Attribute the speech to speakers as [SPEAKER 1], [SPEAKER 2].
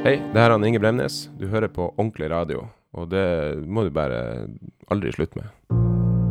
[SPEAKER 1] Hei, det her er Inge Bremnes. Du hører på Ordentlig Radio, og det må du bare aldri slutte med.